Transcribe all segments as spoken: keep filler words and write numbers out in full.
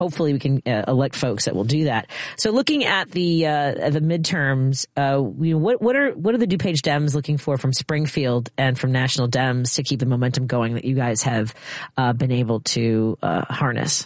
hopefully we can uh, elect folks that will do that. So looking at the uh, the midterms, uh, we, what what are what are the DuPage Dems looking for from Springfield and from National Dems to keep the momentum going that you guys have uh, been able to uh, harness?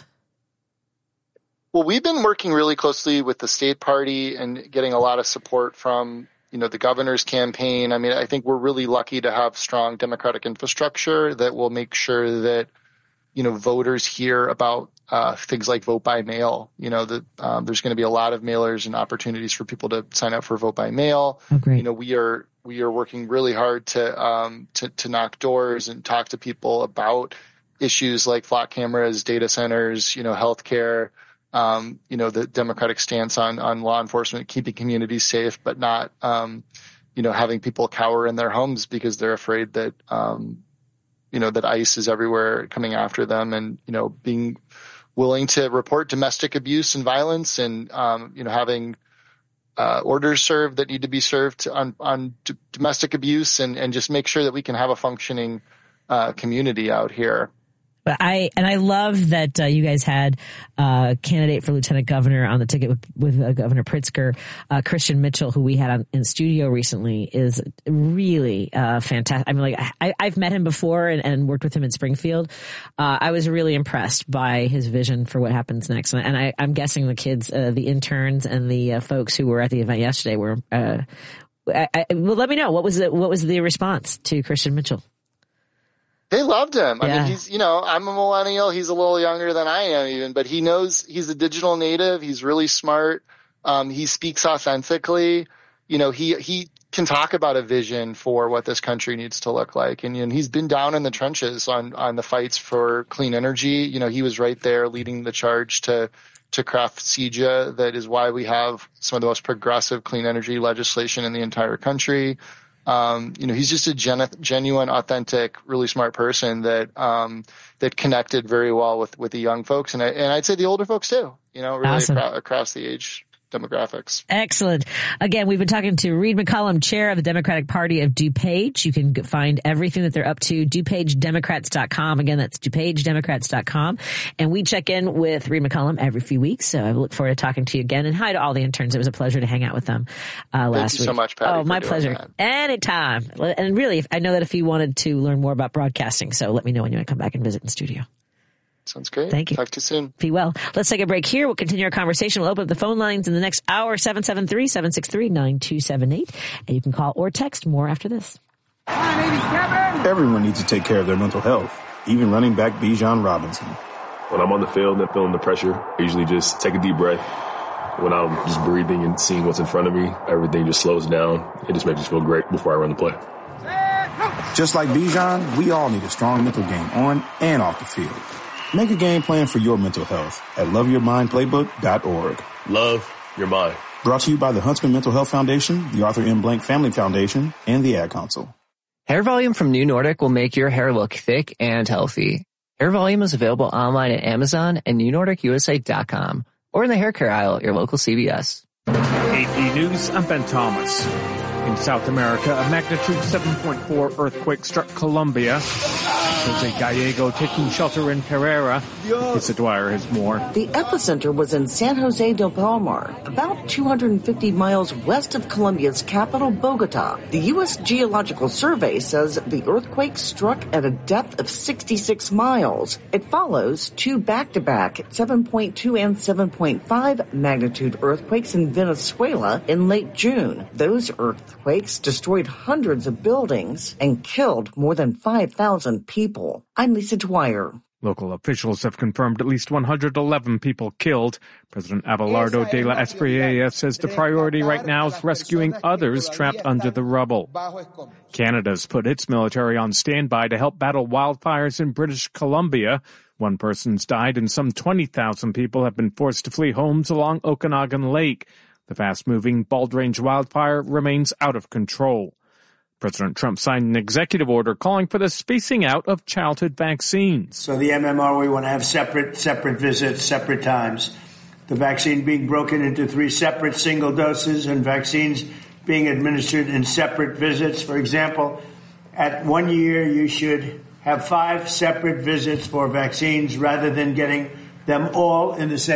Well, we've been working really closely with the state party and getting a lot of support from, you know, the governor's campaign. I mean, I think we're really lucky to have strong Democratic infrastructure that will make sure that, you know, voters hear about uh, things like vote by mail. You know, that um, there's going to be a lot of mailers and opportunities for people to sign up for vote by mail. Oh, great. You know, we are we are working really hard to um, to, to knock doors and talk to people about issues like flock cameras, data centers, you know, healthcare. Um, you know, the Democratic stance on, on law enforcement, keeping communities safe, but not, um, you know, having people cower in their homes because they're afraid that, um, you know, that ICE is everywhere coming after them, and, you know, being willing to report domestic abuse and violence, and, um, you know, having uh, orders served that need to be served on, on d- domestic abuse, and, and just make sure that we can have a functioning uh, community out here. But I and I love that uh, you guys had a uh, candidate for lieutenant governor on the ticket with, with uh, Governor Pritzker. Uh, Christian Mitchell, who we had on, in studio recently, is really uh, fantastic. I mean, like I, I've met him before and, and worked with him in Springfield. Uh, I was really impressed by his vision for what happens next, and, and I, I'm guessing the kids, uh, the interns, and the uh, folks who were at the event yesterday were. Uh, I, I, well, let me know what was the what was the response to Christian Mitchell. They loved him. I yeah. mean, he's, you know, I'm a millennial. He's a little younger than I am even, but he knows he's a digital native. He's really smart. Um, he speaks authentically. You know, he, he can talk about a vision for what this country needs to look like. And, and he's been down in the trenches on, on the fights for clean energy. You know, he was right there leading the charge to, to craft C J A. That is why we have some of the most progressive clean energy legislation in the entire country. Um, you know, he's just a gen- genuine, authentic, really smart person that, um, that connected very well with, with the young folks. And I, and I'd say the older folks too, you know, really awesome. acro- across the age demographics. Excellent. Again, we've been talking to Reed McCollum, chair of the Democratic Party of DuPage. You can find everything that they're up to, DuPage Democrats dot com. Again, that's DuPage Democrats dot com. And we check in with Reed McCollum every few weeks. So I look forward to talking to you again. And hi to all the interns. It was a pleasure to hang out with them uh, last week. Thank you so much, Patty. Oh, my pleasure. That. Anytime. And really, I know that if you wanted to learn more about broadcasting, so let me know when you want to come back and visit in studio. Sounds great. Thank you. Talk to you soon. Be well. Let's take a break here. We'll continue our conversation. We'll open up the phone lines in the next hour, seven seven three, seven six three, nine two seven eight. And you can call or text more after this. Everyone needs to take care of their mental health, even running back Bijan Robinson. When I'm on the field and feeling the pressure, I usually just take a deep breath. When I'm just breathing and seeing what's in front of me, everything just slows down. It just makes me feel great before I run the play. Just like Bijan, we all need a strong mental game on and off the field. Make a game plan for your mental health at love your mind playbook dot org. Love your mind. Brought to you by the Huntsman Mental Health Foundation, the Arthur M. Blank Family Foundation, and the Ad Council. Hair Volume from New Nordic will make your hair look thick and healthy. Hair Volume is available online at Amazon and new nordic u s a dot com or in the hair care aisle at your local C V S. A P News, I'm Ben Thomas. In South America, a magnitude seven point four earthquake struck Colombia. Jose Gallego taking shelter in Pereira. Lisa Dwyer has more. The epicenter was in San Jose del Palmar, about two hundred fifty miles west of Colombia's capital, Bogota. The U S Geological Survey says the earthquake struck at a depth of sixty-six miles. It follows two back-to-back seven point two and seven point five magnitude earthquakes in Venezuela in late June. Those earthquakes destroyed hundreds of buildings and killed more than five thousand people. I'm Lisa Dwyer. Local officials have confirmed at least one hundred eleven people killed. President Abelardo de la Espriella says the priority right now is rescuing others trapped under the rubble. Canada's put its military on standby to help battle wildfires in British Columbia. One person's died and some twenty thousand people have been forced to flee homes along Okanagan Lake. The fast-moving Bald Range wildfire remains out of control. President Trump signed an executive order calling for the spacing out of childhood vaccines. So the M M R, we want to have separate, separate visits, separate times. The vaccine being broken into three separate single doses and vaccines being administered in separate visits. For example, at one year, you should have five separate visits for vaccines rather than getting them all in the same